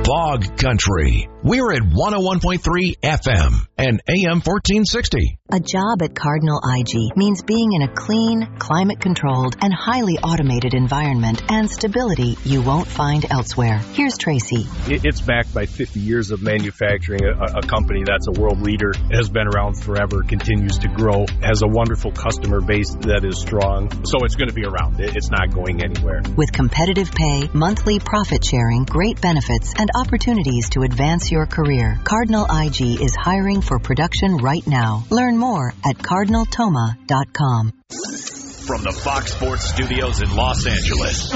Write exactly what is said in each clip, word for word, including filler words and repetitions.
Bog Country. We're at one oh one point three F M and A M fourteen sixty. A job at Cardinal I G means being in a clean, climate-controlled, and highly automated environment and stability you won't find elsewhere. Here's Tracy. It's backed by fifty years of manufacturing, a, a company that's a world leader, has been around forever, continues to grow, has a wonderful customer base that is strong. So it's going to be around. It's not going anywhere. With competitive pay, monthly profit sharing, great benefits, and opportunities to advance your career, Cardinal I G is hiring for production right now. Learn more at cardinal toma dot com. From the Fox Sports Studios in Los Angeles,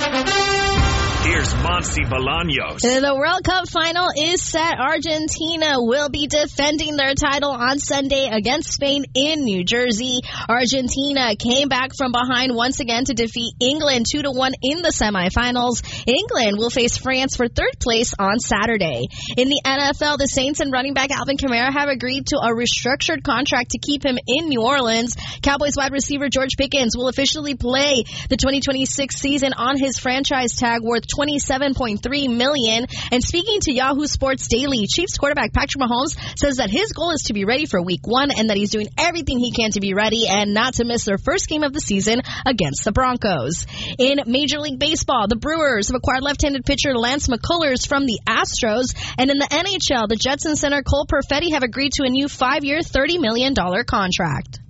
here's Monty Bolaños. The World Cup final is set. Argentina will be defending their title on Sunday against Spain in New Jersey. Argentina came back from behind once again to defeat England two to one in the semifinals. England will face France for third place on Saturday. In the N F L, the Saints and running back Alvin Kamara have agreed to a restructured contract to keep him in New Orleans. Cowboys wide receiver George Pickens will officially play the twenty twenty-six season on his franchise tag worth twenty-seven point three million dollars. And speaking to Yahoo Sports Daily, Chiefs quarterback Patrick Mahomes says that his goal is to be ready for week one and that he's doing everything he can to be ready and not to miss their first game of the season against the Broncos. In Major League Baseball, the Brewers have acquired left-handed pitcher Lance McCullers from the Astros. And in the N H L, the Jets and center Cole Perfetti have agreed to a new five-year, thirty million dollars contract.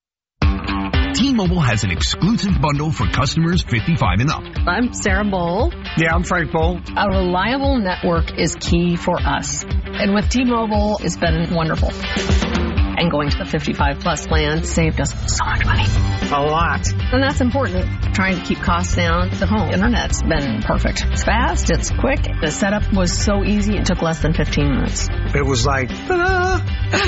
T-Mobile has an exclusive bundle for customers fifty-five and up. I'm Sarah Bowl. Yeah, I'm Frank Bowl. A reliable network is key for us. And with T-Mobile, it's been wonderful. And going to the fifty-five plus plan saved us so much money. A lot. And that's important. Trying to keep costs down. The home internet's been perfect. It's fast. It's quick. The setup was so easy. It took less than fifteen minutes. It was like, ta-da!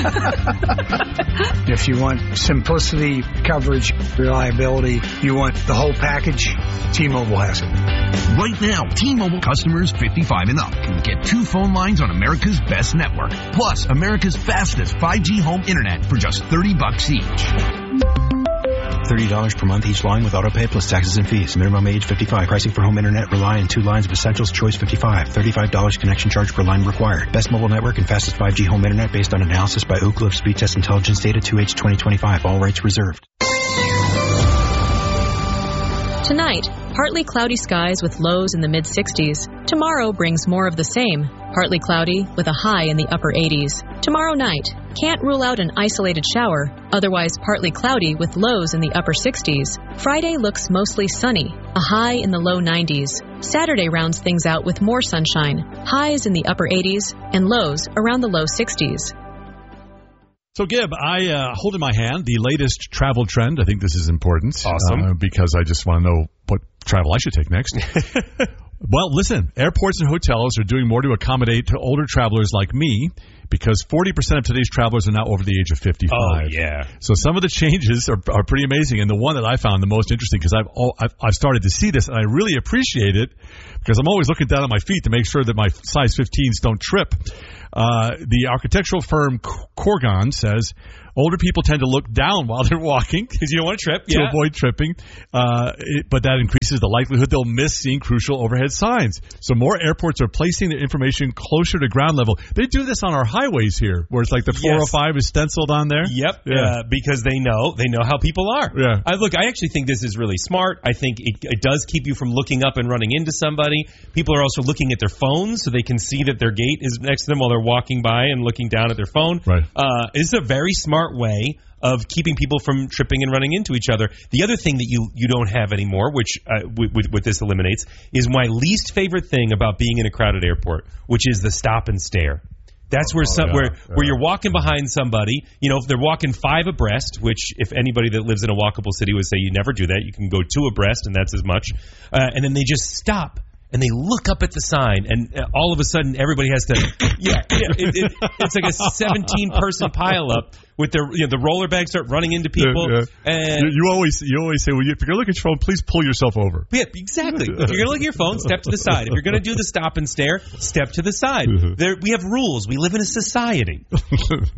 If you want simplicity, coverage, reliability, you want the whole package, T-Mobile has it. Right now, T-Mobile customers fifty-five and up can get two phone lines on America's best network, plus America's fastest five G home internet for just thirty bucks each. thirty dollars per month each line with autopay plus taxes and fees. Minimum age fifty-five. Pricing for home internet rely on two lines of Essentials Choice fifty-five. thirty-five dollars connection charge per line required. Best mobile network and fastest five G home internet based on analysis by Ookla of Speed Test Intelligence data two H twenty twenty-five. All rights reserved. Tonight, partly cloudy skies with lows in the mid sixties. Tomorrow brings more of the same. Partly cloudy with a high in the upper eighties. Tomorrow night, can't rule out an isolated shower. Otherwise partly cloudy with lows in the upper sixties. Friday looks mostly sunny. A high in the low nineties. Saturday rounds things out with more sunshine. Highs in the upper eighties and lows around the low sixties. So, Gib, I uh, hold in my hand the latest travel trend. I think this is important. Awesome. Uh, because I just want to know what travel I should take next. Well, listen, airports and hotels are doing more to accommodate to older travelers like me because forty percent of today's travelers are now over the age of fifty-five. Oh, yeah. So some of the changes are, are pretty amazing. And the one that I found the most interesting, because I've, oh, I've, I've started to see this, and I really appreciate it, because I'm always looking down at my feet to make sure that my size fifteens don't trip. Uh, the architectural firm Corgon says older people tend to look down while they're walking because you don't want to trip, to yeah. avoid tripping. Uh, it, but that increases the likelihood they'll miss seeing crucial overhead signs. So more airports are placing their information closer to ground level. They do this on our highways here, where it's like the four oh five yes. is stenciled on there. Yep, yeah. uh, because they know they know how people are. Yeah. I look, I actually think this is really smart. I think it, it does keep you from looking up and running into somebody. People are also looking at their phones so they can see that their gate is next to them while they're walking by and looking down at their phone. Right. Uh, it's a very smart way of keeping people from tripping and running into each other. The other thing that you, you don't have anymore, which uh, w- w- what this eliminates, is my least favorite thing about being in a crowded airport, which is the stop and stare. That's where oh, some, yeah, where yeah. where you're walking behind somebody. You know, if they're walking five abreast, which if anybody that lives in a walkable city would say you never do that. You can go two abreast, and that's as much. Uh, and then they just stop. And they look up at the sign, and uh, all of a sudden, everybody has to, yeah, yeah it, it, it's like a seventeen-person pileup with their, you know, the roller bags start running into people. Yeah, yeah. And you, you always, you always say, well, if you're gonna look at your phone, please pull yourself over. Yeah, exactly. If you're gonna look at your phone, step to the side. If you're gonna do the stop and stare, step to the side. There, we have rules. We live in a society.